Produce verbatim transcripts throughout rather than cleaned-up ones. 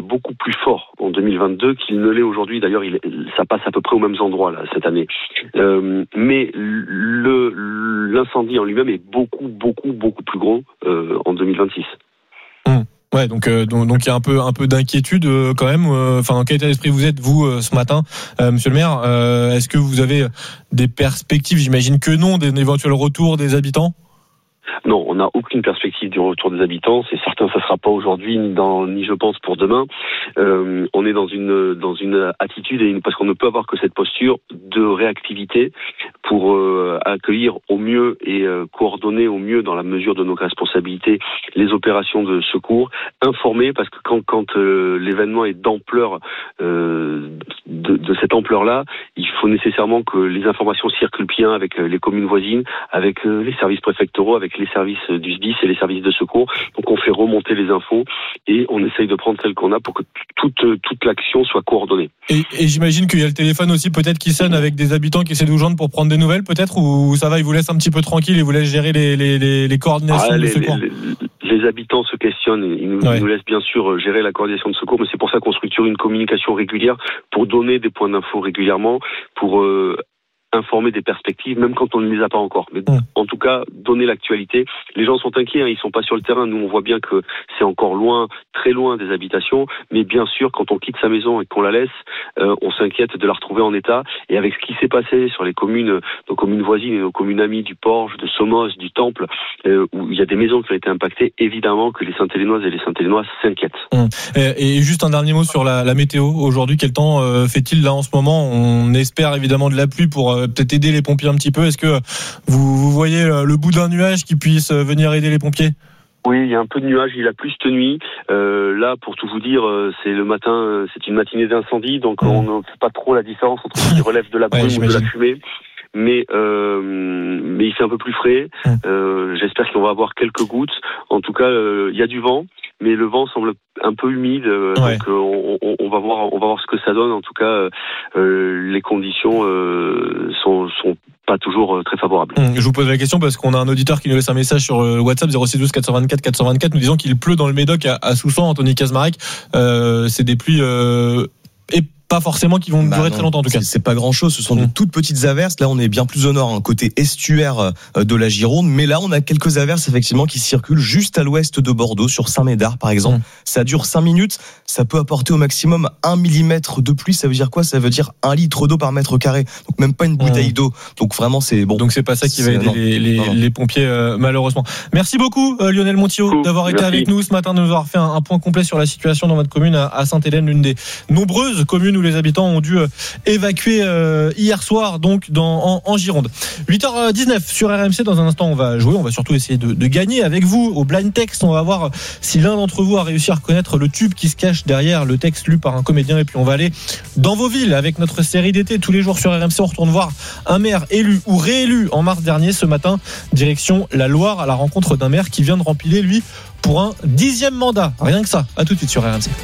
beaucoup plus fort en deux mille vingt-deux qu'il ne l'est aujourd'hui. D'ailleurs, il, ça passe à peu près aux mêmes endroits là cette année. Euh, mais le, l'incendie en lui-même est beaucoup, beaucoup, beaucoup plus gros euh, en deux mille vingt-six. Mmh. Ouais, donc euh, donc donc il y a un peu un peu d'inquiétude euh, quand même. Enfin, euh, dans quel état d'esprit vous êtes vous euh, ce matin, euh, Monsieur le Maire? euh, Est-ce que vous avez des perspectives? J'imagine que non, d'un éventuel retour des habitants. Non, on n'a aucune perspective du retour des habitants. C'est certain, ça sera pas aujourd'hui, ni dans, ni je pense pour demain. Euh, on est dans une dans une attitude et une, parce qu'on ne peut avoir que cette posture de réactivité pour euh, accueillir au mieux et euh, coordonner au mieux dans la mesure de nos responsabilités les opérations de secours, informer parce que quand quand euh, l'événement est d'ampleur euh, de, de cette ampleur-là, il faut nécessairement que les informations circulent bien avec les communes voisines, avec euh, les services préfectoraux, avec les services du S D I S et les services de secours. Donc on fait remonter les infos et on essaye de prendre celles qu'on a pour que toute toute l'action soit coordonnée. Et, et j'imagine qu'il y a le téléphone aussi peut-être qui sonne avec des habitants qui essaient de vous joindre pour prendre des nouvelles peut-être, ou ça va, ils vous laissent un petit peu tranquille et vous laissent gérer les les les, les coordinations ah, de les, secours. Les, les, les habitants se questionnent, ils nous, ouais. ils nous laissent bien sûr gérer la coordination de secours, mais c'est pour ça qu'on structure une communication régulière pour donner des points d'info régulièrement, pour euh, informer des perspectives, même quand on ne les a pas encore. Mais mmh. en tout cas, donner l'actualité. Les gens sont inquiets, hein, ils sont pas sur le terrain. Nous, on voit bien que c'est encore loin, très loin des habitations. Mais bien sûr, quand on quitte sa maison et qu'on la laisse, euh, on s'inquiète de la retrouver en état. Et avec ce qui s'est passé sur les communes, nos communes voisines et nos communes amies du Porge, de Somos, du Temple, euh, où il y a des maisons qui ont été impactées, évidemment que les Saint-Hélénoises et les Saint-Hélénois s'inquiètent. Mmh. Et, et juste un dernier mot sur la, la météo. Aujourd'hui, quel temps euh, fait-il là en ce moment? On espère évidemment de la pluie pour euh, peut-être aider les pompiers un petit peu. Est-ce que vous, vous voyez le bout d'un nuage qui puisse venir aider les pompiers? Oui, il y a un peu de nuages, il a plu cette nuit. Euh, là, pour tout vous dire, c'est le matin, c'est une matinée d'incendie, donc mmh. on ne fait pas trop la différence entre ce qui relève de la brume ouais, ou de la fumée. Mais euh, mais il fait un peu plus frais. Mmh. Euh, j'espère qu'on va avoir quelques gouttes. En tout cas, il euh, y a du vent, mais le vent semble un peu humide. Euh, ouais. Donc euh, on, on, on va voir, on va voir ce que ça donne. En tout cas, euh, les conditions euh, sont sont pas toujours très favorables. Mmh. Je vous pose la question parce qu'on a un auditeur qui nous laisse un message sur WhatsApp zéro six douze quatre cent vingt-quatre quatre cent vingt-quatre nous disant qu'il pleut dans le Médoc à, à Soussan. Anthony Kazmarek, euh, c'est des pluies euh, et pas forcément qui vont bah durer non, très longtemps en tout cas. C'est, c'est pas grand chose, ce sont mmh. de toutes petites averses. Là on est bien plus au nord, hein, côté estuaire de la Gironde, mais là on a quelques averses effectivement qui circulent juste à l'ouest de Bordeaux, sur Saint-Médard par exemple. Mmh. Ça dure cinq minutes, ça peut apporter au maximum un millimètre de pluie. Ça veut dire quoi? Ça veut dire un litre d'eau par mètre carré, donc même pas une bouteille mmh. d'eau. Donc vraiment c'est bon. Donc c'est pas ça qui va aider non, les, les, non, non. les pompiers euh, malheureusement. Merci beaucoup euh, Lionel Montillot cool. d'avoir été Merci. avec nous ce matin, de nous avoir fait un, un point complet sur la situation dans votre commune à, à Sainte-Hélène, l'une des nombreuses communes où les habitants ont dû évacué euh, hier soir donc dans, en, en Gironde. huit heures dix-neuf sur R M C. Dans un instant on va jouer, on va surtout essayer de, de gagner avec vous au blind text. On va voir si l'un d'entre vous a réussi à reconnaître le tube qui se cache derrière le texte lu par un comédien. Et puis on va aller dans vos villes avec notre série d'été tous les jours sur R M C. On retourne voir un maire élu ou réélu en mars dernier. Ce matin, direction la Loire à la rencontre d'un maire qui vient de remplir lui pour un dixième mandat. Rien que ça. À tout de suite sur R M C.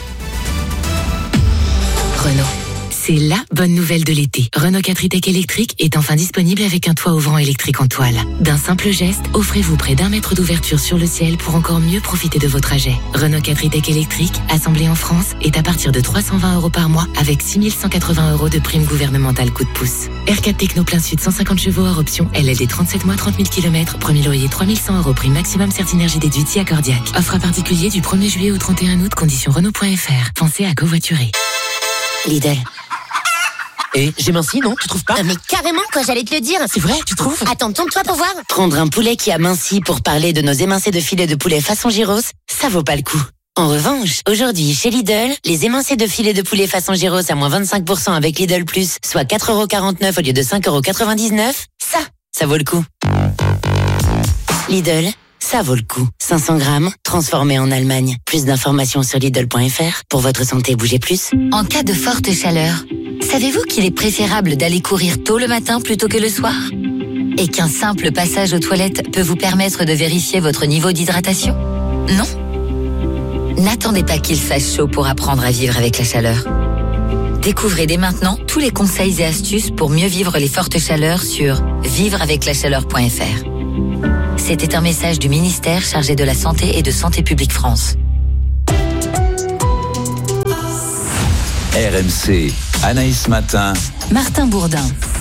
Renault. C'est la bonne nouvelle de l'été. Renault quatre e-Tech électrique est enfin disponible avec un toit ouvrant électrique en toile. D'un simple geste, offrez-vous près d'un mètre d'ouverture sur le ciel pour encore mieux profiter de vos trajets. Renault quatre e-Tech électrique, assemblé en France, est à partir de trois cent vingt euros par mois avec six mille cent quatre-vingts euros de prime gouvernementale coup de pouce. R quatre Techno plein sud cent cinquante chevaux hors option, L L D trente-sept mois trente mille kilomètres, premier loyer trois mille cent euros, prime maximum Certinergie déduite si accordiaque. Offre à particulier du premier juillet au trente et un août, conditions Renault point F R. Pensez à covoiturer. Lidl. Et j'ai minci, non? Tu trouves pas? Ah mais carrément, quoi, j'allais te le dire. C'est vrai, tu trouves? Attends, tourne-toi pour voir. Prendre un poulet qui a minci pour parler de nos émincés de filet de poulet façon gyros, ça vaut pas le coup. En revanche, aujourd'hui, chez Lidl, les émincés de filet de poulet façon gyros à moins vingt-cinq pour cent avec Lidl Plus, soit quatre euros quarante-neuf au lieu de cinq euros quatre-vingt-dix-neuf, ça, ça vaut le coup. Lidl, ça vaut le coup. cinq cents grammes, transformé en Allemagne. Plus d'informations sur Lidl point F R. Pour votre santé, bougez plus. En cas de forte chaleur, savez-vous qu'il est préférable d'aller courir tôt le matin plutôt que le soir? Et qu'un simple passage aux toilettes peut vous permettre de vérifier votre niveau d'hydratation? Non? N'attendez pas qu'il fasse chaud pour apprendre à vivre avec la chaleur. Découvrez dès maintenant tous les conseils et astuces pour mieux vivre les fortes chaleurs sur vivre avec la chaleur point F R. C'était un message du ministère chargé de la Santé et de Santé publique France. R M C, Anaïs Matin, Martin Bourdin.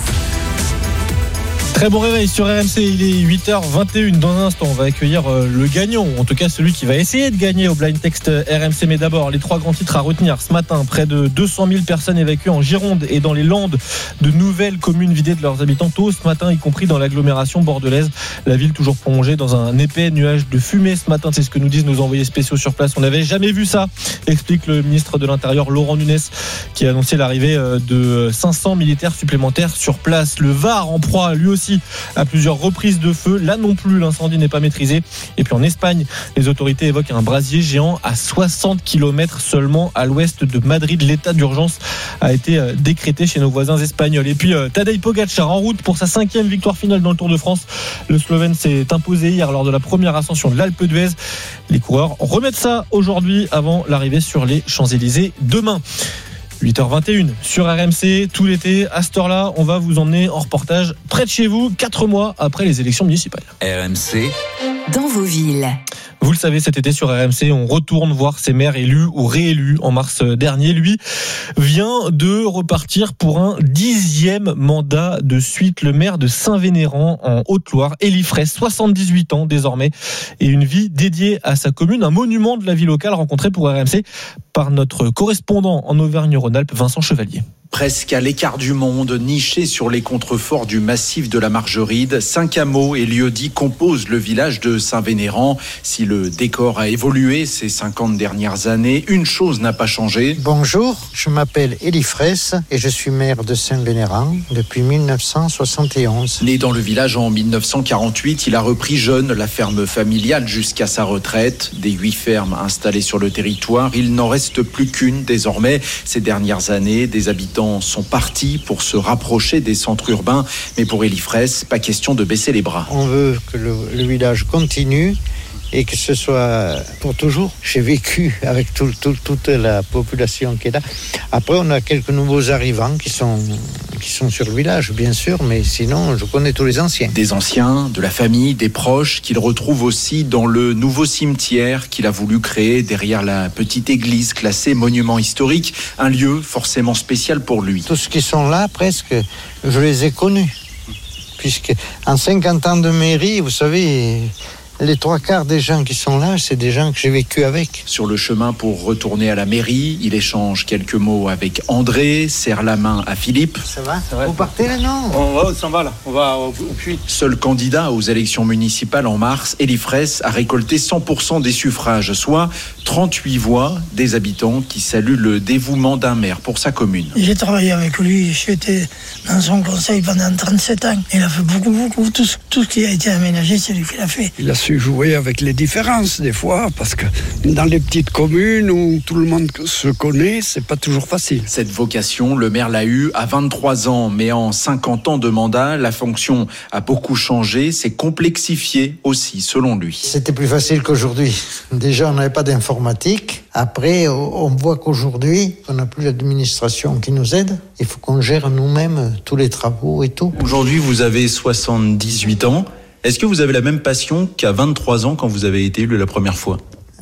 Très bon réveil sur R M C, il est huit heures vingt et une. Dans un instant, on va accueillir le gagnant, en tout cas celui qui va essayer de gagner au Blind Text R M C. Mais d'abord, les trois grands titres à retenir ce matin. Près de deux cent mille personnes évacuées en Gironde et dans les Landes. De nouvelles communes vidées de leurs habitants tôt ce matin, y compris dans l'agglomération bordelaise. La ville toujours plongée dans un épais nuage de fumée ce matin. C'est ce que nous disent nos envoyés spéciaux sur place. On n'avait jamais vu ça, explique le ministre de l'Intérieur Laurent Nunez, qui a annoncé l'arrivée de cinq cents militaires supplémentaires sur place. Le Var en proie, lui aussi, à plusieurs reprises de feu. Là non plus, l'incendie n'est pas maîtrisé. Et puis en Espagne, les autorités évoquent un brasier géant à soixante kilomètres seulement à l'ouest de Madrid. L'état d'urgence a été décrété chez nos voisins espagnols. Et puis Tadej Pogačar en route pour sa cinquième victoire finale dans le Tour de France. Le Slovène s'est imposé hier lors de la première ascension de l'Alpe d'Huez. Les coureurs remettent ça aujourd'hui avant l'arrivée sur les Champs-Élysées demain. huit heures vingt et une sur R M C, tout l'été, à cette heure-là, on va vous emmener en reportage près de chez vous, quatre mois après les élections municipales. R M C, dans vos villes. Vous le savez, cet été sur R M C, on retourne voir ses maires élus ou réélus. En mars dernier, lui vient de repartir pour un dixième mandat de suite. Le maire de Saint-Vénéran en Haute-Loire, Élie Fraisse, soixante-dix-huit ans désormais, et une vie dédiée à sa commune, un monument de la vie locale rencontré pour R M C par notre correspondant en Auvergne-Rhône-Alpes, Vincent Chevalier. Presque à l'écart du monde, niché sur les contreforts du massif de la Margeride, cinq hameaux et lieux-dits composent le village de Saint-Vénéran. Si le décor a évolué ces cinquante dernières années, une chose n'a pas changé. Bonjour, je m'appelle Élie Fraisse et je suis maire de Saint-Vénéran depuis dix-neuf cent soixante et onze. Né dans le village en dix-neuf cent quarante-huit, il a repris jeune la ferme familiale jusqu'à sa retraite. Des huit fermes installées sur le territoire, il n'en reste plus qu'une désormais. Ces dernières années, des habitants sont partis pour se rapprocher des centres urbains. Mais pour Élie Fraisse, pas question de baisser les bras. On veut que le, le village continue et que ce soit pour toujours. J'ai vécu avec tout, tout, toute la population qui est là. Après, on a quelques nouveaux arrivants qui sont, qui sont sur le village, bien sûr, mais sinon, je connais tous les anciens. Des anciens, de la famille, des proches, qu'il retrouve aussi dans le nouveau cimetière qu'il a voulu créer derrière la petite église classée monument historique, un lieu forcément spécial pour lui. Tous ceux qui sont là, presque, je les ai connus. Puisque en cinquante ans de mairie, vous savez, les trois quarts des gens qui sont là, c'est des gens que j'ai vécu avec. Sur le chemin pour retourner à la mairie, il échange quelques mots avec André, serre la main à Philippe. Ça va, ça va. Vous partez là, non? On va, on s'en va là, on va au, au puits. Seul candidat aux élections municipales en mars, Élie Fraisse a récolté cent pour cent des suffrages, soit trente-huit voix des habitants qui saluent le dévouement d'un maire pour sa commune. J'ai travaillé avec lui, j'étais dans son conseil pendant trente-sept ans. Il a fait beaucoup, beaucoup, tout ce, tout ce qui a été aménagé, c'est lui qui l'a fait. Il a su jouer avec les différences des fois, parce que dans les petites communes où tout le monde se connaît, c'est pas toujours facile. Cette vocation, le maire l'a eue à vingt-trois ans, mais en cinquante ans de mandat, la fonction a beaucoup changé, s'est complexifiée aussi, selon lui. C'était plus facile qu'aujourd'hui. Déjà, on n'avait pas d'informatique. Après, on voit qu'aujourd'hui, on n'a plus l'administration qui nous aide. Il faut qu'on gère nous-mêmes tous les travaux et tout. Aujourd'hui, vous avez soixante-dix-huit ans. Est-ce que vous avez la même passion qu'à vingt-trois ans quand vous avez été élu la première fois ?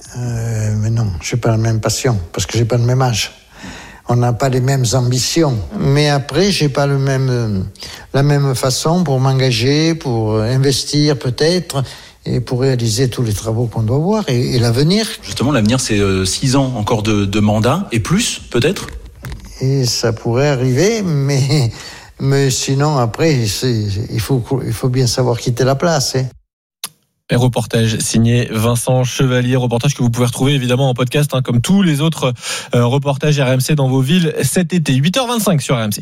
euh, Mais non, je n'ai pas la même passion, parce que je n'ai pas le même âge. On n'a pas les mêmes ambitions. Mais après, je n'ai pas le même, euh, la même façon pour m'engager, pour investir peut-être, et pour réaliser tous les travaux qu'on doit voir, et, et l'avenir. Justement, l'avenir, c'est euh, six ans encore de, de mandat, et plus, peut-être ? Et ça pourrait arriver, mais... Mais sinon, après, c'est, il, faut, il faut bien savoir quitter la place. Hein. Et reportage signé Vincent Chevalier, reportage que vous pouvez retrouver évidemment en podcast, hein, comme tous les autres euh, reportages R M C dans vos villes cet été. huit heures vingt-cinq sur R M C.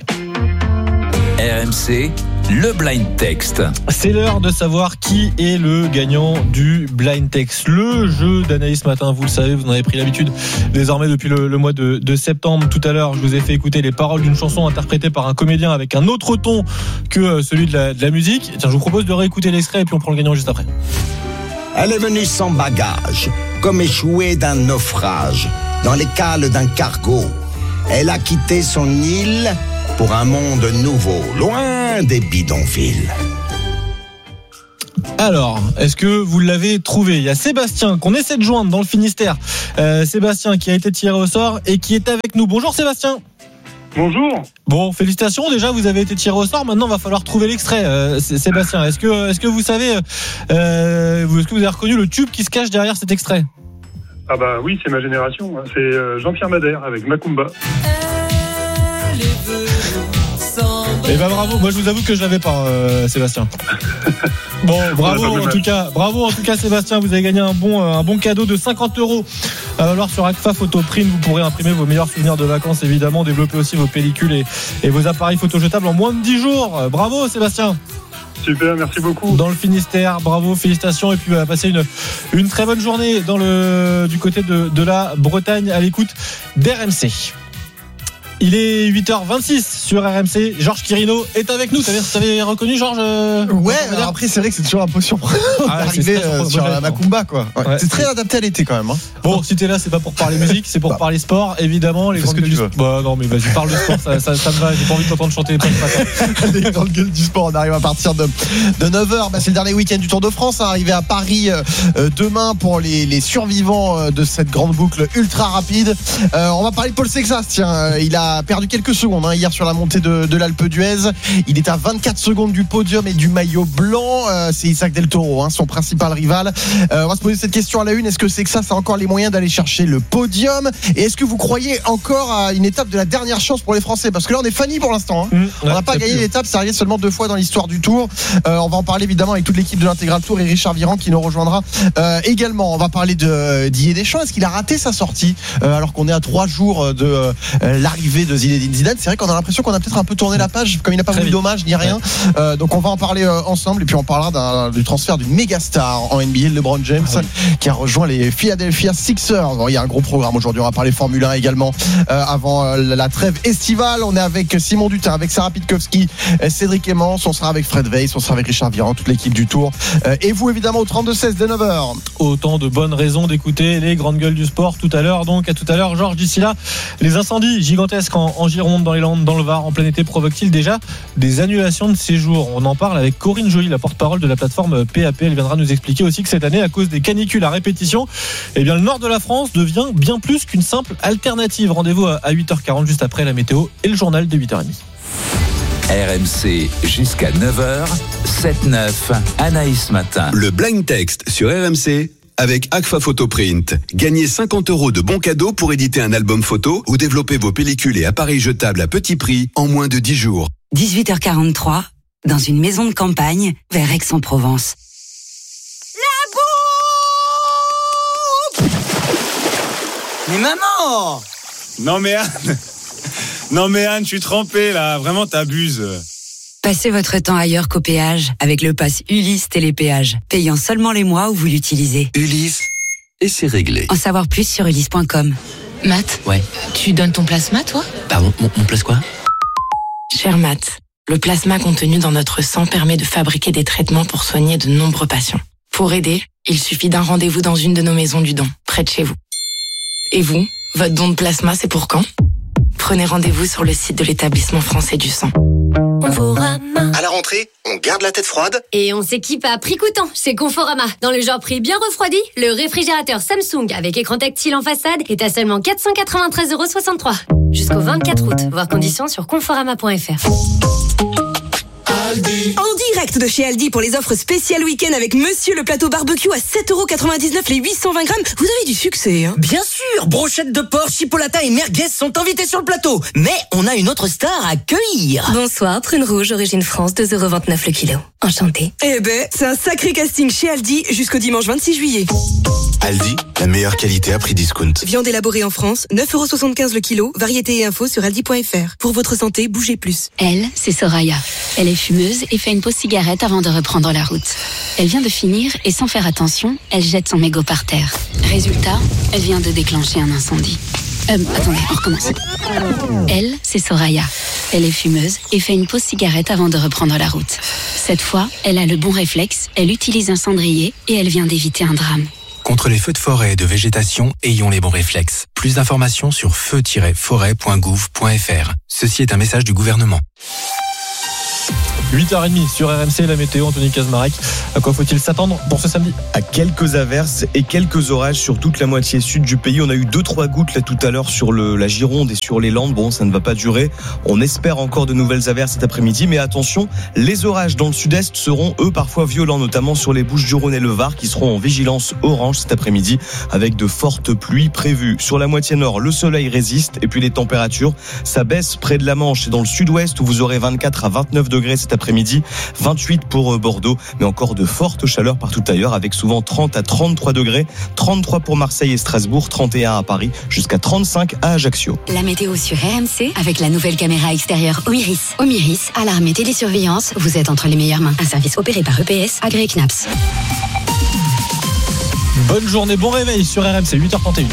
R M C, le Blind Text. C'est l'heure de savoir qui est le gagnant du Blind Text. Le jeu d'Anaïs Matin, vous le savez, vous en avez pris l'habitude désormais depuis le, le mois de, de septembre. Tout à l'heure, je vous ai fait écouter les paroles d'une chanson interprétée par un comédien avec un autre ton que celui de la, de la musique. Tiens, je vous propose de réécouter l'extrait et puis on prend le gagnant juste après. Elle est venue sans bagage, comme échouée d'un naufrage, dans les cales d'un cargo. Elle a quitté son île pour un monde nouveau, loin des bidonvilles. Alors, est-ce que vous l'avez trouvé ? Il y a Sébastien qu'on essaie de joindre dans le Finistère. Euh, Sébastien qui a été tiré au sort et qui est avec nous. Bonjour Sébastien. Bonjour. Bon, félicitations. Déjà, vous avez été tiré au sort. Maintenant, il va falloir trouver l'extrait. Euh, Sébastien, est-ce que, est-ce que vous savez, euh, est-ce que vous avez reconnu le tube qui se cache derrière cet extrait ? Ah bah oui, c'est ma génération. C'est euh, Jean-Pierre Madère avec Macumba. Eh ben bravo. Moi, je vous avoue que je l'avais pas, euh, Sébastien. Bon, bravo en tout cas, bravo en tout cas Sébastien, vous avez gagné un bon, un bon cadeau de cinquante euros à valoir sur Agfa Photoprint. Vous pourrez imprimer vos meilleurs souvenirs de vacances, évidemment, développer aussi vos pellicules et, et vos appareils photojetables en moins de dix jours. Bravo Sébastien. Super, merci beaucoup. Dans le Finistère, bravo, félicitations et puis euh, passez une, une très bonne journée dans le, du côté de, de la Bretagne à l'écoute d'R M C. Il est huit heures vingt-six sur R M C. Georges Quirino est avec nous. T'avais, t'avais reconnu Georges euh, Ouais, alors après c'est vrai que c'est toujours un peu surprenant ah, d'arriver euh, sur la Macumba quoi. Ouais. Ouais. C'est très adapté à l'été quand même. Hein. Bon, si t'es là, c'est pas pour parler musique, c'est pour bah. parler sport, évidemment. Les grandes gueules du sport. Bah non, mais vas-y, parle de sport, ça, ça, ça me va. J'ai pas envie de t'entendre chanter pas ce matin. Les grandes gueules du sport, on arrive à partir de, de neuf heures. Bah, c'est le dernier week-end du Tour de France. Hein, arrivé à Paris euh, demain pour les, les survivants euh, de cette grande boucle ultra rapide. Euh, on va parler de Paul Sexas. Tiens, euh, il a perdu quelques secondes. Hein, hier sur la montée de, de l'Alpe d'Huez, il est à vingt-quatre secondes du podium et du maillot blanc. Euh, c'est Isaac Del Toro, hein, son principal rival. Euh, on va se poser cette question à la une. Est-ce que Sexas a encore les moyens d'aller chercher le podium? Et est-ce que vous croyez encore à une étape de la dernière chance pour les Français? Parce que là, on est Fanny pour l'instant. Hein. Mmh, on n'a ouais, pas gagné l'étape, c'est arrivé seulement deux fois dans l'histoire du Tour. Euh, on va en parler évidemment avec toute l'équipe de l'Intégral Tour et Richard Viran qui nous rejoindra euh, également. On va parler de Didier Deschamps. Est-ce qu'il a raté sa sortie euh, alors qu'on est à trois jours de euh, l'arrivée de Zinedine Zidane? C'est vrai qu'on a l'impression qu'on a peut-être un peu tourné la page, comme il n'a pas voulu d'hommage ni rien. Ouais. Euh, donc on va en parler euh, ensemble et puis on parlera d'un, du transfert d'une méga star en N B A, LeBron James, ah oui. qui a rejoint les Philadelphia Sixers. Bon, il y a un gros programme aujourd'hui. On va parler Formule un également euh, avant euh, la trêve estivale. On est avec Simon Dutin, avec Sarah Pitkowski, Cédric Aimance. On sera avec Fred Weiss, on sera avec Richard Viran, toute l'équipe du Tour. Euh, et vous évidemment au trente-deux seize dès neuf heures. Autant de bonnes raisons d'écouter les grandes gueules du sport tout à l'heure. Donc à tout à l'heure, Georges. D'ici là, les incendies gigantesques en, en Gironde, dans les Landes, dans le Var, en plein été, provoquent-ils déjà des annulations de séjour? On en parle avec Corinne Joly, la porte-parole de la plateforme P A P. Elle viendra nous expliquer aussi que cette année, à cause des canicules à répétition, eh bien, le nord de la France devient bien plus qu'une simple alternative. Rendez-vous à huit heures quarante, juste après la météo et le journal de huit heures trente. R M C jusqu'à neuf heures, sept neuf, Anaïs Matin. Le blind text sur R M C avec Agfa Photoprint. Gagnez cinquante euros de bons cadeaux pour éditer un album photo ou développer vos pellicules et appareils jetables à petit prix en moins de dix jours. dix-huit heures quarante-trois, dans une maison de campagne vers Aix-en-Provence. La bouffe! Mais maman! Non mais Anne, non mais Anne, je suis trempé là, vraiment t'abuses. Passez votre temps ailleurs qu'au péage avec le pass Ulysse Télépéage, payant seulement les mois où vous l'utilisez. Ulysse, et c'est réglé. En savoir plus sur ulysse point com. Matt, Ouais. tu donnes ton plasma, toi? Pardon, mon, mon place quoi? Cher Matt, le plasma contenu dans notre sang permet de fabriquer des traitements pour soigner de nombreux patients. Pour aider, il suffit d'un rendez-vous dans une de nos maisons du don, près de chez vous. Et vous, votre don de plasma, c'est pour quand? Prenez rendez-vous sur le site de l'établissement français du sang. Conforama. À la rentrée, on garde la tête froide et on s'équipe à prix coûtant chez Conforama. Dans le genre prix bien refroidi, le réfrigérateur Samsung avec écran tactile en façade est à seulement quatre cent quatre-vingt-treize euros soixante-trois. Jusqu'au vingt-quatre août. Voir conditions sur conforama point f r. Aldi. En direct de chez Aldi pour les offres spéciales week-end avec Monsieur le plateau barbecue à sept euros quatre-vingt-dix-neuf les huit cent vingt grammes. Vous avez du succès, hein? Bien sûr, brochettes de porc, chipolata et merguez sont invités sur le plateau. Mais on a une autre star à accueillir. Bonsoir, prune rouge, origine France, deux euros vingt-neuf le kilo. Enchanté. Eh ben, c'est un sacré casting chez Aldi jusqu'au dimanche vingt-six juillet. Aldi, la meilleure qualité à prix discount. Viande élaborée en France, neuf euros soixante-quinze le kilo. Variété et infos sur aldi point f r. Pour votre santé, bougez plus. Elle, c'est Soraya. Elle est fumeuse et fait une pause cigarette avant de reprendre la route. Elle vient de finir et sans faire attention, elle jette son mégot par terre. Résultat, elle vient de déclencher un incendie. Euh, attendez, on recommence. Elle, c'est Soraya. Elle est fumeuse et fait une pause cigarette avant de reprendre la route. Cette fois, elle a le bon réflexe, elle utilise un cendrier et elle vient d'éviter un drame. Contre les feux de forêt et de végétation, ayons les bons réflexes. Plus d'informations sur feu tiret forêt point gouv point f r. Ceci est un message du gouvernement. huit heures trente sur R M C, la météo, Anthony Kazmarek. À quoi faut-il s'attendre pour ce samedi? À quelques averses et quelques orages sur toute la moitié sud du pays. On a eu deux trois gouttes là tout à l'heure sur le, la Gironde et sur les Landes. Bon, ça ne va pas durer. On espère encore de nouvelles averses cet après-midi, mais attention, les orages dans le sud-est seront eux parfois violents, notamment sur les Bouches-du-Rhône et le Var, qui seront en vigilance orange cet après-midi avec de fortes pluies prévues. Sur la moitié nord, le soleil résiste et puis les températures, ça baisse près de la Manche et dans le sud-ouest où vous aurez vingt-quatre à vingt-neuf degrés cet après-midi, vingt-huit pour Bordeaux, mais encore de fortes chaleurs partout ailleurs avec souvent trente à trente-trois degrés, trente-trois pour Marseille et Strasbourg, trente et un à Paris, jusqu'à trente-cinq à Ajaccio. La météo sur R M C avec la nouvelle caméra extérieure Omiris. Omiris, alarme et télésurveillance, vous êtes entre les meilleures mains. Un service opéré par E P S, agréé C N A P S. Bonne journée, bon réveil sur R M C, huit heures trente et une.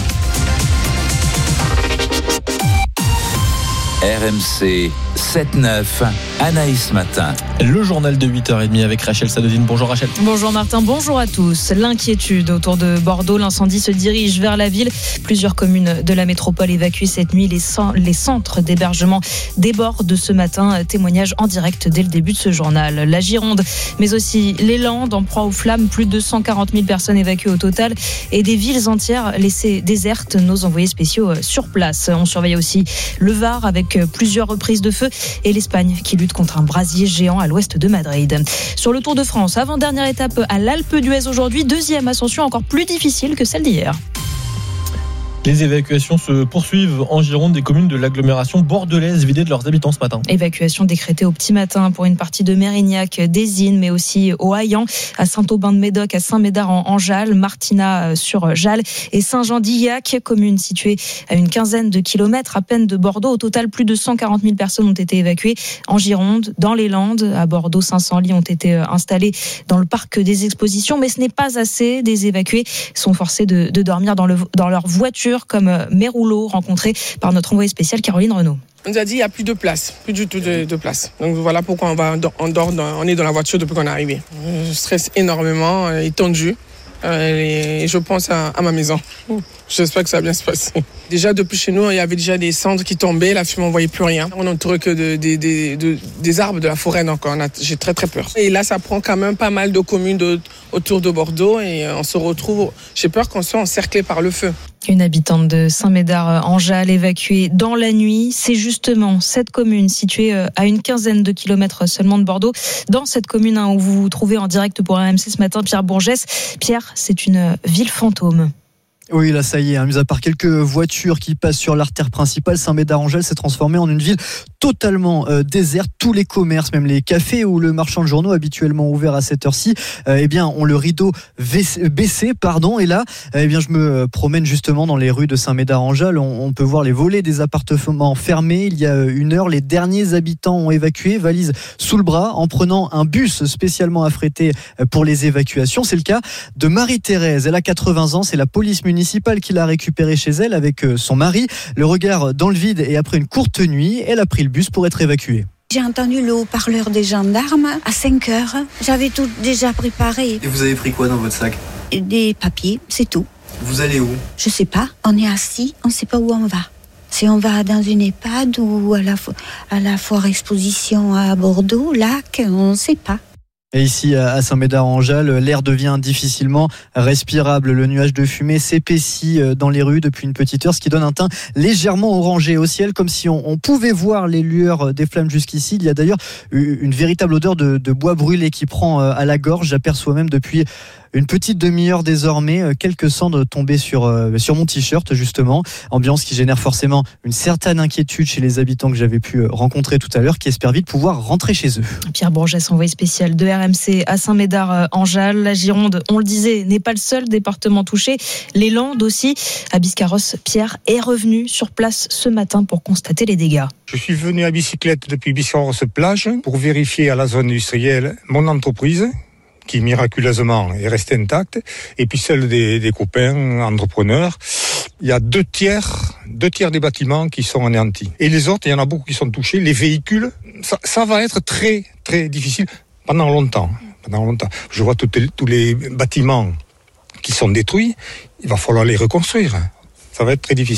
R M C sept neuf, Anaïs Matin. Le journal de huit heures trente avec Rachel Sadodine. Bonjour Rachel. Bonjour Martin, bonjour à tous. L'inquiétude autour de Bordeaux, l'incendie se dirige vers la ville. Plusieurs communes de la métropole évacuées cette nuit. Les, les centres d'hébergement débordent ce matin. Témoignage en direct dès le début de ce journal. La Gironde, mais aussi les Landes en proie aux flammes. Plus de cent quarante mille personnes évacuées au total et des villes entières laissées désertes. Nos envoyés spéciaux sur place. On surveille aussi le Var avec plusieurs reprises de feu et l'Espagne qui lutte contre un brasier géant à l'ouest de Madrid. Sur le Tour de France, avant-dernière étape à l'Alpe d'Huez aujourd'hui, deuxième ascension encore plus difficile que celle d'hier. Les évacuations se poursuivent en Gironde des communes de l'agglomération bordelaise vidées de leurs habitants ce matin. Évacuation décrétée au petit matin pour une partie de Mérignac, d'Ésine, mais aussi au Haillan, à Saint-Aubin-de-Médoc, à Saint-Médard en Jalles, Martina sur Jalles et Saint-Jean-d'Illac, commune située à une quinzaine de kilomètres à peine de Bordeaux. Au total, plus de cent quarante mille personnes ont été évacuées en Gironde, dans les Landes. À Bordeaux, cinq cents lits ont été installés dans le parc des expositions, mais ce n'est pas assez. Des évacués sont forcés de, de dormir dans, le, dans leur voiture, comme Mérouleau, rencontré par notre envoyé spécial Caroline Renaud. On nous a dit qu'il n'y a plus de place, plus du tout de, de place. Donc voilà pourquoi on, va, on, dort, on est dans la voiture depuis qu'on est arrivé. Je stresse énormément, étendu. Et je pense à, à ma maison. J'espère que ça va bien se passer. Déjà, depuis chez nous, il y avait déjà des cendres qui tombaient. La fumée, on ne voyait plus rien. On n'entourait que de, de, de, de, des arbres de la forêt. Donc, on a, j'ai très, très peur. Et là, ça prend quand même pas mal de communes de, autour de Bordeaux. Et on se retrouve... J'ai peur qu'on soit encerclé par le feu. Une habitante de Saint-Médard-en-Jalles évacuée dans la nuit. C'est justement cette commune située à une quinzaine de kilomètres seulement de Bordeaux. Dans cette commune où vous vous trouvez en direct pour R M C ce matin, Pierre Bourgès. Pierre, c'est une ville fantôme. Oui, là, ça y est, hein, mis à part quelques voitures qui passent sur l'artère principale, Saint-Médard-en-Jalles s'est transformé en une ville totalement euh, déserte. Tous les commerces, même les cafés ou le marchand de journaux habituellement ouverts à cette heure-ci, euh, eh bien, ont le rideau baissé, pardon. Et là, eh bien, je me promène justement dans les rues de Saint-Médard-en-Jalles. On, on peut voir les volets des appartements fermés. Il y a une heure, les derniers habitants ont évacué, valise sous le bras, en prenant un bus spécialement affrété pour les évacuations. C'est le cas de Marie-Thérèse. Elle a quatre-vingts ans, c'est la police municipale municipale qui l'a récupérée chez elle avec son mari. Le regard dans le vide et après une courte nuit, elle a pris le bus pour être évacuée. J'ai entendu le haut-parleur des gendarmes à cinq heures. J'avais tout déjà préparé. Et vous avez pris quoi dans votre sac ? Des papiers, c'est tout. Vous allez où ? Je sais pas. On est assis, on sait pas où on va. Si on va dans une EHPAD ou à la, fo- à la foire exposition à Bordeaux, Lac, on sait pas. Et ici à Saint-Médard-en-Jalles, l'air devient difficilement respirable. Le nuage de fumée s'épaissit dans les rues depuis une petite heure, ce qui donne un teint légèrement orangé au ciel, comme si on, on pouvait voir les lueurs des flammes jusqu'ici. Il y a d'ailleurs une véritable odeur de, de bois brûlé qui prend à la gorge. J'aperçois même depuis une petite demi-heure désormais quelques cendres tombées sur, sur mon t-shirt justement. Ambiance qui génère forcément une certaine inquiétude chez les habitants que j'avais pu rencontrer tout à l'heure, qui espèrent vite pouvoir rentrer chez eux. Pierre Bourgès, envoyé spécial de R M C à Saint-Médard-en-Jalles. La Gironde, on le disait, n'est pas le seul département touché. Les Landes aussi. À Biscarrosse, Pierre est revenu sur place ce matin pour constater les dégâts. Je suis venu à bicyclette depuis Biscarrosse-Plage pour vérifier à la zone industrielle mon entreprise, qui miraculeusement est restée intacte, et puis celle des, des copains entrepreneurs. Il y a deux tiers, deux tiers des bâtiments qui sont anéantis. Et les autres, il y en a beaucoup qui sont touchés. Les véhicules, ça, ça va être très, très difficile pendant longtemps. Pendant longtemps. Je vois toutes les, tous les bâtiments qui sont détruits. Il va falloir les reconstruire. Ça va être très difficile.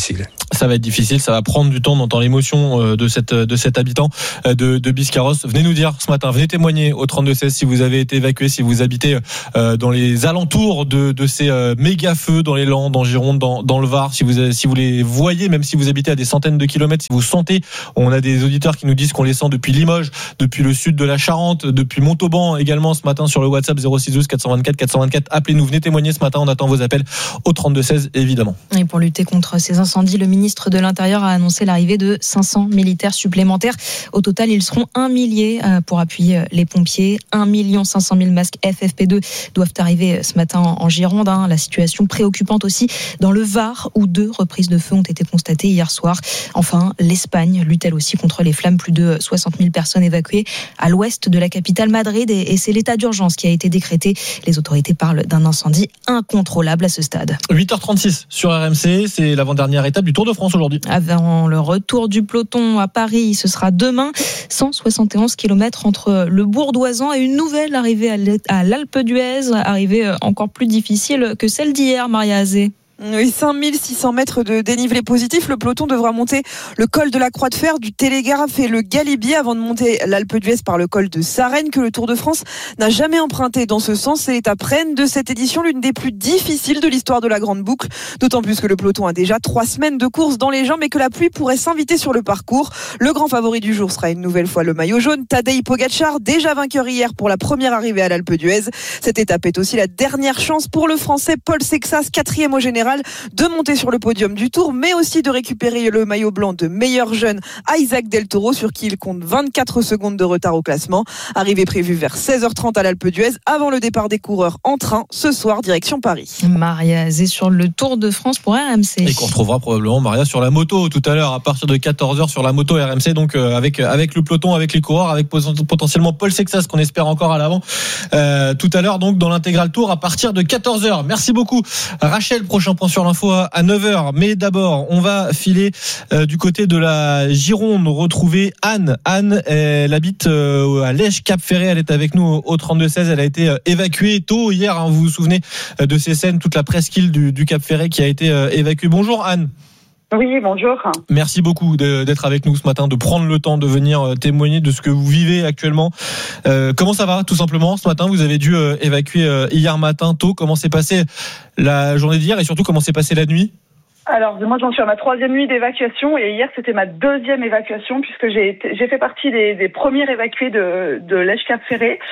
Ça va être difficile, ça va prendre du temps. On entend l'émotion de cette de cet habitant de, de Biscarrosse. Venez nous dire ce matin, venez témoigner au trente-deux seize si vous avez été évacué, si vous habitez euh, dans les alentours de, de ces euh, méga feux dans les Landes, en Gironde, dans, dans le Var. Si vous si vous les voyez, même si vous habitez à des centaines de kilomètres, si vous sentez, on a des auditeurs qui nous disent qu'on les sent depuis Limoges, depuis le sud de la Charente, depuis Montauban également ce matin sur le WhatsApp zéro six douze quatre cent vingt-quatre quatre cent vingt-quatre. Appelez-nous, venez témoigner ce matin. On attend vos appels au trente-deux seize évidemment. Et pour lutter contre ces incendies, le ministre de l'Intérieur a annoncé l'arrivée de cinq cents militaires supplémentaires. Au total, ils seront un millier pour appuyer les pompiers. un million cinq cent mille masques F F P deux doivent arriver ce matin en Gironde. La situation préoccupante aussi dans le Var où deux reprises de feu ont été constatées hier soir. Enfin, l'Espagne lutte elle aussi contre les flammes. Plus de soixante mille personnes évacuées à l'ouest de la capitale Madrid et c'est l'état d'urgence qui a été décrété. Les autorités parlent d'un incendie incontrôlable à ce stade. huit heures trente-six sur R M C, c'est l'avant-dernière étape du Tour de France aujourd'hui. Avant le retour du peloton à Paris, ce sera demain. cent soixante et onze kilomètres entre le Bourdoisan et une nouvelle arrivée à l'Alpe d'Huez, arrivée encore plus difficile que celle d'hier, Maria Azé. Oui, cinq mille six cents mètres de dénivelé positif. Le peloton devra monter le col de la Croix de Fer, du Télégraphe et le Galibier avant de monter l'Alpe d'Huez par le col de Sarenne que le Tour de France n'a jamais emprunté. Dans ce sens, c'est l'étape reine de cette édition, l'une des plus difficiles de l'histoire de la Grande Boucle. D'autant plus que le peloton a déjà trois semaines de course dans les jambes et que la pluie pourrait s'inviter sur le parcours. Le grand favori du jour sera une nouvelle fois le maillot jaune, Tadej Pogačar, déjà vainqueur hier pour la première arrivée à l'Alpe d'Huez. Cette étape est aussi la dernière chance pour le Français Paul Sexas, quatrième au général, de monter sur le podium du Tour, mais aussi de récupérer le maillot blanc de meilleur jeune Isaac Del Toro, sur qui il compte vingt-quatre secondes de retard au classement. Arrivée prévue vers seize heures trente à l'Alpe d'Huez, avant le départ des coureurs en train, ce soir, direction Paris. Maria Azé sur le Tour de France pour R M C. Et qu'on retrouvera probablement Maria sur la moto tout à l'heure, à partir de quatorze heures sur la moto R M C, donc euh, avec, avec le peloton, avec les coureurs, avec potentiellement Paul Sexas, qu'on espère encore à l'avant, euh, tout à l'heure, donc dans l'intégral Tour, à partir de quatorze heures. Merci beaucoup, Rachel. Prochain point sur l'info à neuf heures. Mais d'abord, on va filer euh, du côté de la Gironde, retrouver Anne. Anne, elle habite euh, à Lège-Cap-Ferré. Elle est avec nous au trente-deux seize. Elle a été euh, évacuée tôt hier. Hein, vous vous souvenez euh, de ces scènes, toute la presqu'île du, du Cap-Ferré qui a été euh, évacuée. Bonjour Anne. Oui, bonjour. Merci beaucoup de, d'être avec nous ce matin, de prendre le temps de venir euh, témoigner de ce que vous vivez actuellement. Euh, comment ça va, tout simplement, ce matin? Vous avez dû euh, évacuer euh, hier matin tôt. Comment s'est passée la journée d'hier et surtout comment s'est passée la nuit? Alors, moi, j'en suis à ma troisième nuit d'évacuation et hier, c'était ma deuxième évacuation puisque j'ai été, j'ai fait partie des, des premières évacuées de, de Lège-Cap-Ferré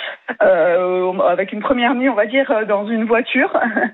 euh, avec une première nuit, on va dire, dans une voiture.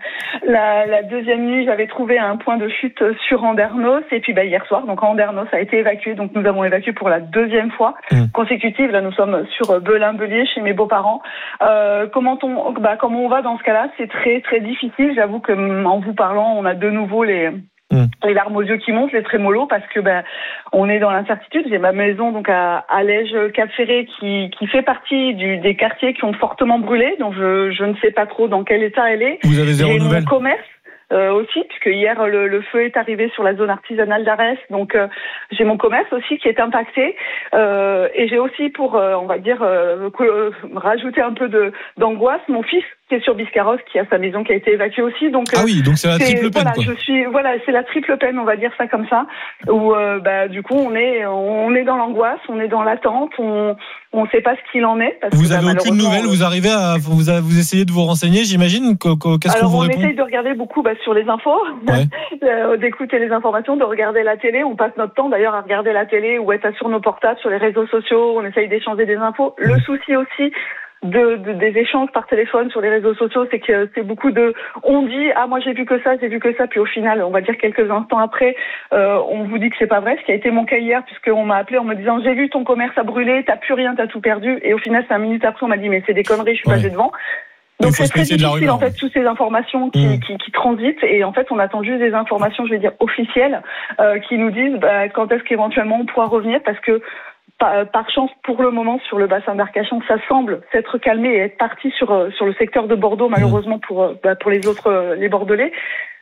La, la deuxième nuit, j'avais trouvé un point de chute sur Andernos et puis bah, hier soir, donc Andernos a été évacué, donc nous avons évacué pour la deuxième fois mmh. consécutive. Là, nous sommes sur Belin-Bellier chez mes beaux-parents. Euh, comment on, bah, comment on va dans ce cas-là? C'est très très difficile. J'avoue que en vous parlant, on a de nouveau les les larmes aux yeux qui montent, les trémolos, parce que ben on est dans l'incertitude. J'ai ma maison donc à, à Lège-Cap-Ferré qui qui fait partie du, des quartiers qui ont fortement brûlé, donc je je ne sais pas trop dans quel état elle est. Vous avez zéro J'ai nouvelle. Mon commerce euh, aussi, puisque hier le, le feu est arrivé sur la zone artisanale d'Arès, donc euh, j'ai mon commerce aussi qui est impacté, euh, et j'ai aussi pour euh, on va dire euh, euh, rajouter un peu de d'angoisse mon fils qui est sur Biscarrosse, qui a sa maison qui a été évacuée aussi. Donc ah oui, donc c'est la triple peine. Voilà, quoi. je suis voilà, c'est la triple peine, on va dire ça comme ça. Où euh, bah du coup on est on est dans l'angoisse, on est dans l'attente, on on sait pas ce qu'il en est. Parce vous que, avez bah, aucune nouvelle, vous arrivez à vous vous essayez de vous renseigner, j'imagine. Qu'est-ce qu'on vous répond? Alors on essaye de regarder beaucoup bah, sur les infos, ouais. d'écouter les informations, de regarder la télé. On passe notre temps d'ailleurs à regarder la télé ou être sur nos portables, sur les réseaux sociaux. On essaye d'échanger des infos. Le souci aussi. De, de, des échanges par téléphone sur les réseaux sociaux, c'est que c'est beaucoup de on dit ah moi j'ai vu que ça, j'ai vu que ça, puis au final on va dire quelques instants après euh, on vous dit que c'est pas vrai, ce qui a été mon cas hier puisqu'on m'a appelé en me disant j'ai vu ton commerce a brûlé, t'as plus rien, t'as tout perdu, et au final cinq minutes après on m'a dit mais c'est des conneries, je suis ouais. passé devant. Donc c'est très difficile en fait toutes ces informations qui, mmh. qui, qui transitent, et en fait on attend juste des informations, je vais dire officielles, euh, qui nous disent bah, quand est-ce qu'éventuellement on pourra revenir, parce que Par, par chance, pour le moment, sur le bassin d'Arcachon, ça semble s'être calmé et être parti sur sur le secteur de Bordeaux, malheureusement pour bah, pour les autres les Bordelais.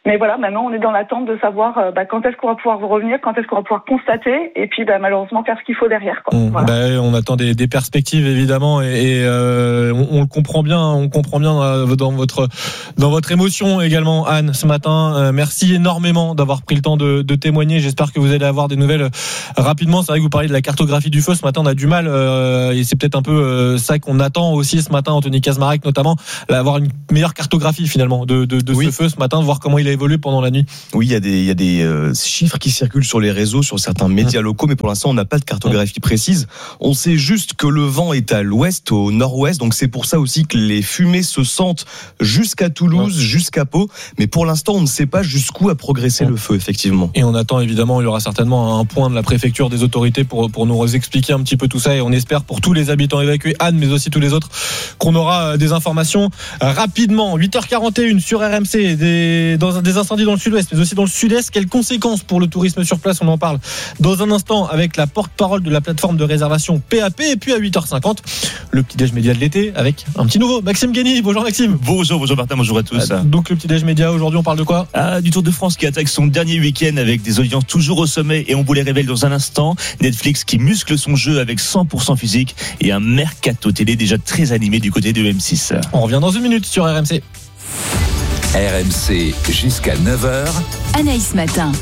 mais voilà, maintenant on est dans l'attente de savoir euh, bah, quand est-ce qu'on va pouvoir revenir, quand est-ce qu'on va pouvoir constater, et puis bah, malheureusement faire ce qu'il faut derrière. Quoi. Mmh, voilà. bah, on attend des, des perspectives évidemment, et, et euh, on, on le comprend bien, on comprend bien dans votre dans votre émotion également, Anne, ce matin. Euh, merci énormément d'avoir pris le temps de, de témoigner. J'espère que vous allez avoir des nouvelles rapidement. C'est vrai que vous parliez de la cartographie du feu ce matin. On a du mal, euh, et c'est peut-être un peu euh, ça qu'on attend aussi ce matin, Anthony Kaczmarek notamment, avoir une meilleure cartographie finalement de, de, de oui. ce feu ce matin, de voir comment il a évolué pendant la nuit. Oui, il y a des, il y a des euh, chiffres qui circulent sur les réseaux, sur certains médias mmh. locaux, mais pour l'instant on n'a pas de cartographie mmh. précise. On sait juste que le vent est à l'ouest, au nord-ouest, donc c'est pour ça aussi que les fumées se sentent jusqu'à Toulouse, mmh. jusqu'à Pau, mais pour l'instant on ne sait pas jusqu'où a progressé mmh. le feu effectivement. Et on attend évidemment, il y aura certainement un point de la préfecture, des autorités pour, pour nous expliquer un petit peu tout ça, et on espère pour tous les habitants évacués, Anne, mais aussi tous les autres, qu'on aura des informations rapidement. huit heures quarante et une sur R M C, des, dans des incendies dans le sud-ouest, mais aussi dans le sud-est. Quelles conséquences pour le tourisme sur place? On en parle dans un instant avec la porte-parole de la plateforme de réservation P A P. Et puis à huit heures cinquante, le petit-déj média de l'été avec un petit nouveau, Maxime Guény. Bonjour Maxime. Bonjour, bonjour Martin, bonjour à tous. Euh, donc le petit-déj média, aujourd'hui on parle de quoi? ah, Du Tour de France qui attaque son dernier week-end avec des audiences toujours au sommet, et on vous les révèle dans un instant. Netflix qui muscle son jeu avec cent pour cent physique, et un mercato télé déjà très animé du côté de M six. On revient dans une minute sur R M C. R M C jusqu'à neuf heures. Anaïs Matin.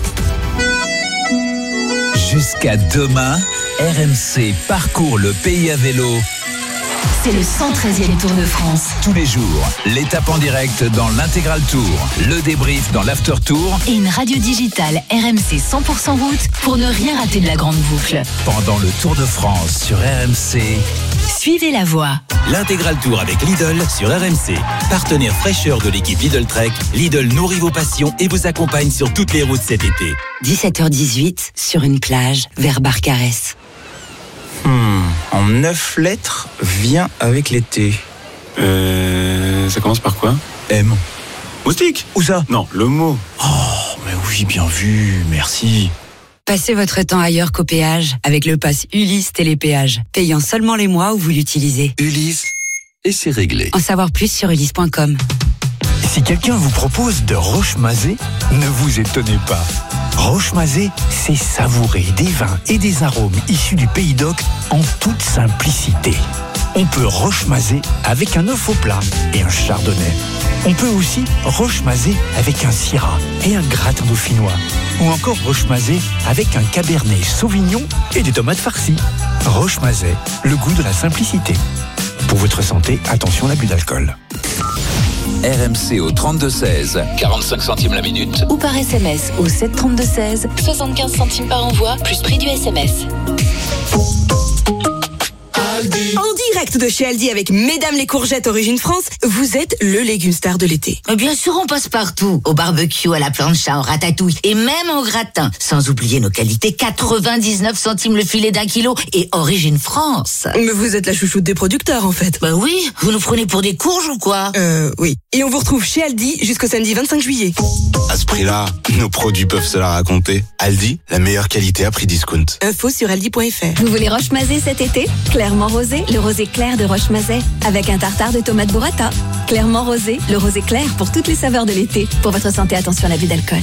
Jusqu'à demain, R M C parcourt le pays à vélo. C'est le cent treizième Tour de France. Tous les jours, l'étape en direct dans l'Intégral Tour, le débrief dans l'After Tour et une radio digitale R M C cent pour cent route pour ne rien rater de la grande boucle. Pendant le Tour de France sur R M C, suivez la voie. L'Intégral Tour avec Lidl sur R M C. Partenaire fraîcheur de l'équipe Lidl Trek, Lidl nourrit vos passions et vous accompagne sur toutes les routes cet été. dix-sept heures dix-huit, sur une plage, vers Barcarès. Hmm, en neuf lettres, vient avec l'été. Euh, ça commence par quoi? M. Moustique? Où ça? Non, le mot. Oh, mais oui, bien vu, merci. Passez votre temps ailleurs qu'au péage avec le pass Ulysse Télépéage, payant seulement les mois où vous l'utilisez. Ulysse, et c'est réglé. En savoir plus sur ulysse point com. Si quelqu'un vous propose de Roche-Mazé, ne vous étonnez pas. Roche-Mazé, c'est savourer des vins et des arômes issus du Pays d'Oc en toute simplicité. On peut Roche-Mazé avec un œuf au plat et un chardonnay. On peut aussi Roche-Mazé avec un syrah et un gratin dauphinois. Ou encore Roche-Mazé avec un cabernet sauvignon et des tomates farcies. Roche-Mazé, le goût de la simplicité. Pour votre santé, attention à l'abus d'alcool. R M C au trente-deux seize, quarante-cinq centimes la minute. Ou par S M S au sept trente-deux seize, soixante-quinze centimes par envoi, plus prix du S M S. En direct de chez Aldi avec Mesdames les courgettes Origine France, vous êtes le légume star de l'été. Bien sûr, on passe partout. Au barbecue, à la plancha, au ratatouille et même au gratin. Sans oublier nos qualités, quatre-vingt-dix-neuf centimes le filet d'un kilo et Origine France. Mais vous êtes la chouchoute des producteurs en fait. Bah oui, vous nous prenez pour des courges ou quoi? Euh, oui. Et on vous retrouve chez Aldi jusqu'au samedi vingt-cinq juillet. À ce prix-là, nos produits peuvent se la raconter. Aldi, la meilleure qualité à prix discount. Info sur aldi point f r. Vous voulez Roche-Mazé cet été? Clairement rosé, le rosé clair de Roche-Mazé, avec un tartare de tomates burrata. Clairement rosé, le rosé clair pour toutes les saveurs de l'été. Pour votre santé, attention à l'abus d'alcool.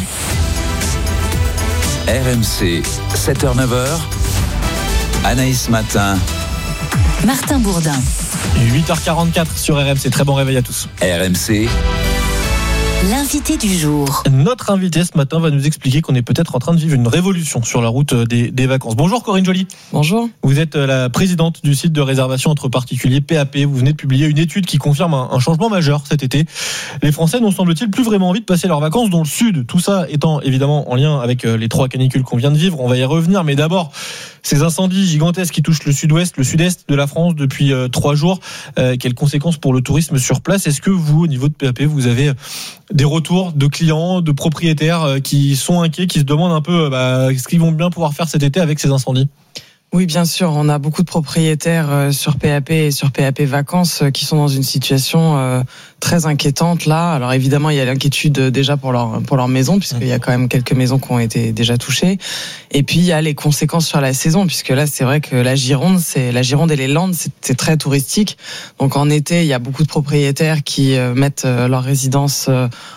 R M C, sept heures neuf heures. Anaïs Matin. Martin Bourdin. huit heures quarante-quatre sur R M C. Très bon réveil à tous. R M C. L'invité du jour. Notre invité ce matin va nous expliquer qu'on est peut-être en train de vivre une révolution sur la route des, des vacances. Bonjour Corinne Joly. Bonjour. Vous êtes la présidente du site de réservation entre particuliers P A P. Vous venez de publier une étude qui confirme un, un changement majeur cet été. Les Français n'ont semble-t-il plus vraiment envie de passer leurs vacances dans le sud. Tout ça étant évidemment en lien avec les trois canicules qu'on vient de vivre. On va y revenir. Mais d'abord, ces incendies gigantesques qui touchent le sud-ouest, le sud-est de la France depuis euh, trois jours. Euh, quelles conséquences pour le tourisme sur place? Est-ce que vous, au niveau de P A P, vous avez des retours de clients, de propriétaires qui sont inquiets, qui se demandent un peu bah, ce qu'ils vont bien pouvoir faire cet été avec ces incendies? Oui, bien sûr. On a beaucoup de propriétaires sur P A P et sur P A P Vacances qui sont dans une situation très inquiétante là. Alors évidemment, il y a l'inquiétude déjà pour leur pour leur maison, puisqu'il y a quand même quelques maisons qui ont été déjà touchées. Et puis il y a les conséquences sur la saison, puisque là c'est vrai que la Gironde, c'est la Gironde et les Landes, c'est, c'est très touristique. Donc en été, il y a beaucoup de propriétaires qui mettent leur résidence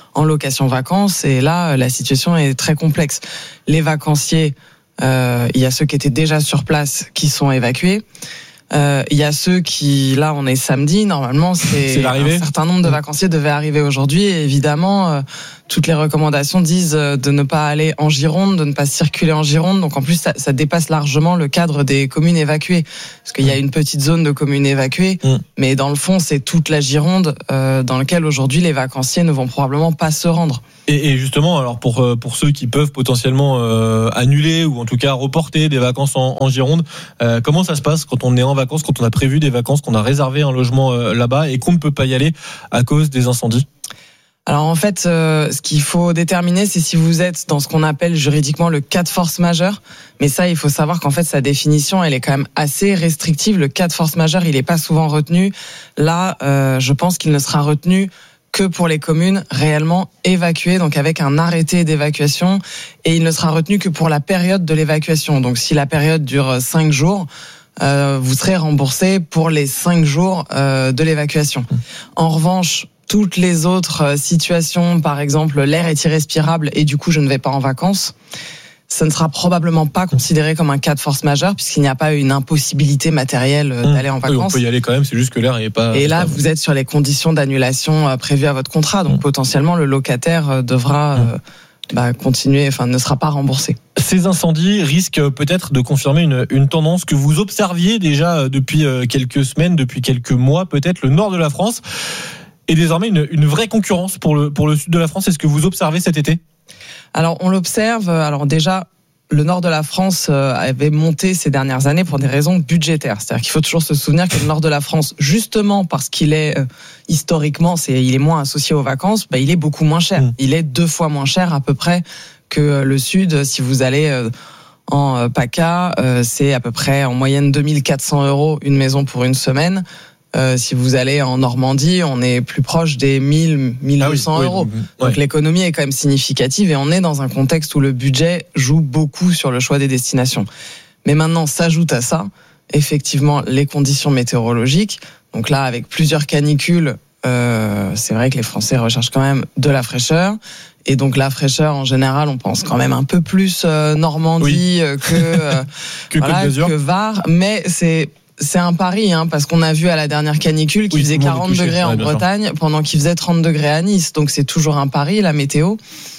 en location vacances. Et là, la situation est très complexe. Les vacanciers, euh, il y a ceux qui étaient déjà sur place qui sont évacués. Euh, il y a ceux qui, là, on est samedi, normalement, c'est, c'est un certain nombre de vacanciers devaient arriver aujourd'hui. Et évidemment, euh, toutes les recommandations disent de ne pas aller en Gironde, de ne pas circuler en Gironde. Donc en plus, ça, ça dépasse largement le cadre des communes évacuées, parce qu'il y a une petite zone de communes évacuées, mmh. mais dans le fond, c'est toute la Gironde euh, dans laquelle aujourd'hui les vacanciers ne vont probablement pas se rendre. Et, et justement, alors pour pour ceux qui peuvent potentiellement euh, annuler ou en tout cas reporter des vacances en, en Gironde, euh, comment ça se passe quand on est en vacances, quand on a prévu des vacances, qu'on a réservé un logement euh, là-bas et qu'on ne peut pas y aller à cause des incendies? Alors en fait, euh, ce qu'il faut déterminer, c'est si vous êtes dans ce qu'on appelle juridiquement le cas de force majeure. Mais ça, il faut savoir qu'en fait, sa définition, elle est quand même assez restrictive. Le cas de force majeure, il n'est pas souvent retenu. Là, euh, je pense qu'il ne sera retenu que pour les communes réellement évacuées, donc avec un arrêté d'évacuation. Et il ne sera retenu que pour la période de l'évacuation. Donc si la période dure cinq jours, euh, vous serez remboursé pour les cinq jours euh, de l'évacuation. En revanche, toutes les autres situations, par exemple, l'air est irrespirable et du coup, je ne vais pas en vacances, ça ne sera probablement pas considéré comme un cas de force majeure puisqu'il n'y a pas une impossibilité matérielle d'aller en vacances. Oui, on peut y aller quand même, c'est juste que l'air n'est pas... Et là, vous êtes sur les conditions d'annulation prévues à votre contrat, donc mmh. potentiellement, le locataire devra... Mmh. Bah, continuer, enfin, ne sera pas remboursé. Ces incendies risquent peut-être de confirmer une, une tendance que vous observiez déjà depuis quelques semaines, depuis quelques mois, peut-être le nord de la France. Et désormais une, une vraie concurrence pour le, pour le sud de la France. Est-ce que vous observez cet été ? Alors, on l'observe. Alors déjà, le nord de la France avait monté ces dernières années pour des raisons budgétaires. C'est-à-dire qu'il faut toujours se souvenir que le nord de la France, justement parce qu'il est euh, historiquement, c'est, il est moins associé aux vacances, bah, il est beaucoup moins cher. Mmh. Il est deux fois moins cher à peu près que le sud. Si vous allez euh, en PACA, euh, c'est à peu près en moyenne deux mille quatre cents euros une maison pour une semaine. Euh, si vous allez en Normandie, on est plus proche des mille, mille deux cents ah oui, euros. Oui, oui. Donc l'économie est quand même significative et on est dans un contexte où le budget joue beaucoup sur le choix des destinations. Mais maintenant, s'ajoute à ça, effectivement, les conditions météorologiques. Donc là, avec plusieurs canicules, euh, c'est vrai que les Français recherchent quand même de la fraîcheur. Et donc la fraîcheur, en général, on pense quand même un peu plus euh, Normandie oui. que, euh, que, voilà, que, que Var. Mais c'est... C'est un pari, hein, parce qu'on a vu à la dernière canicule qu'il oui, faisait quarante degrés en ouais, Bretagne sûr. Pendant qu'il faisait trente degrés à Nice. Donc c'est toujours un pari, la météo.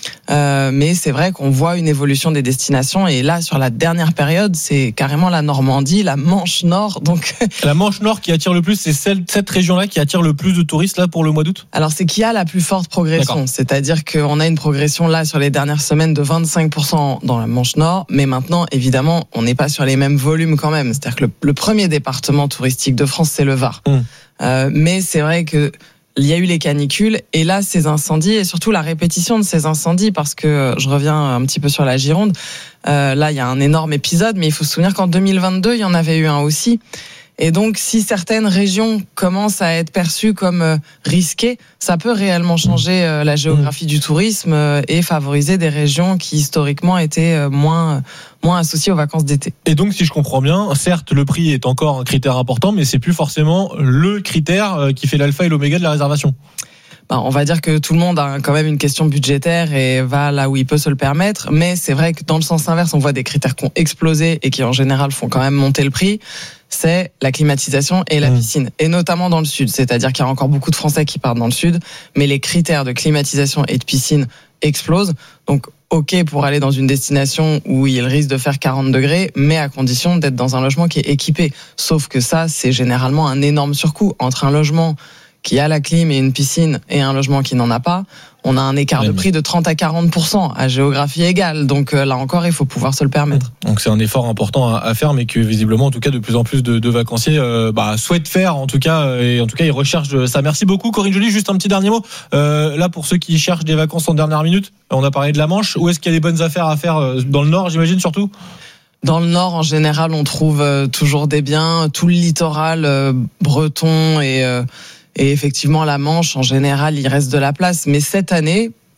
Euh, mais c'est vrai qu'on voit une évolution des destinations. Et là, sur la dernière période, c'est carrément la Normandie, la Manche Nord. Donc la Manche Nord qui attire le plus, c'est celle, cette région-là qui attire le plus de touristes là pour le mois d'août. Alors c'est qu'il y a la plus forte progression. D'accord. C'est-à-dire qu'on a une progression là sur les dernières semaines de vingt-cinq pour cent dans la Manche Nord. Mais maintenant, évidemment, on n'est pas sur les mêmes volumes quand même. C'est-à-dire que le, le premier département touristique de France, c'est le Var. Mmh. Euh, mais c'est vrai que il y a eu les canicules et là ces incendies et surtout la répétition de ces incendies parce que je reviens un petit peu sur la Gironde. Euh, là il y a un énorme épisode, mais il faut se souvenir qu'en deux mille vingt-deux il y en avait eu un aussi. Et donc, si certaines régions commencent à être perçues comme euh, risquées, ça peut réellement changer euh, la géographie du tourisme euh, et favoriser des régions qui historiquement étaient euh, moins moins associées aux vacances d'été. Et donc, si je comprends bien, certes, le prix est encore un critère important, mais c'est plus forcément le critère euh, qui fait l'alpha et l'oméga de la réservation. On va dire que tout le monde a quand même une question budgétaire et va là où il peut se le permettre. Mais c'est vrai que dans le sens inverse, on voit des critères qui ont explosé et qui en général font quand même monter le prix. C'est la climatisation et la piscine. Et notamment dans le sud. C'est-à-dire qu'il y a encore beaucoup de Français qui partent dans le sud. Mais les critères de climatisation et de piscine explosent. Donc, ok pour aller dans une destination où il risque de faire quarante degrés, mais à condition d'être dans un logement qui est équipé. Sauf que ça, c'est généralement un énorme surcoût entre un logement qui a la clim et une piscine et un logement qui n'en a pas, on a un écart oui, de prix de trente à quarante pour cent à géographie égale. Donc là encore, il faut pouvoir se le permettre. Donc c'est un effort important à faire, mais que visiblement, en tout cas, de plus en plus de, de vacanciers euh, bah, souhaitent faire, en tout cas, et en tout cas, ils recherchent ça. Merci beaucoup, Corinne Joly. Juste un petit dernier mot. Euh, là, pour ceux qui cherchent des vacances en dernière minute, on a parlé de la Manche. Où est-ce qu'il y a des bonnes affaires à faire dans le Nord, j'imagine, surtout ? Dans le Nord, en général, on trouve toujours des biens. Tout le littoral euh, breton et... Euh, Et effectivement, la Manche, en général, il reste de la place. Mais cette année,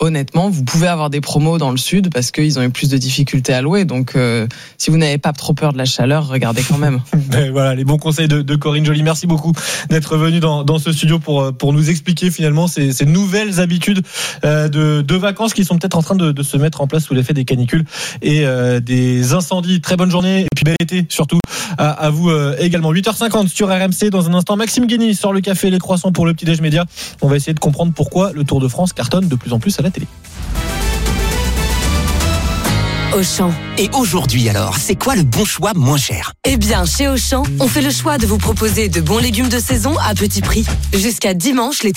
honnêtement, vous pouvez avoir des promos dans le sud parce qu'ils ont eu plus de difficultés à louer. Donc, euh, si vous n'avez pas trop peur de la chaleur, regardez quand même. Ben voilà, les bons conseils de, de Corinne Joly. Merci beaucoup d'être venue dans, dans ce studio pour, pour nous expliquer finalement ces, ces nouvelles habitudes euh, de, de vacances qui sont peut-être en train de, de se mettre en place sous l'effet des canicules et euh, des incendies. Très bonne journée et puis bel été surtout à, à vous euh, également. huit heures cinquante sur R M C. Dans un instant, Maxime Guény sort le café et les croissants pour le petit-déj média. On va essayer de comprendre pourquoi le Tour de France cartonne de plus en plus à la télé. Auchan. Et aujourd'hui alors, c'est quoi le bon choix moins cher ? Eh bien, chez Auchan, on fait le choix de vous proposer de bons légumes de saison à petit prix. Jusqu'à dimanche, les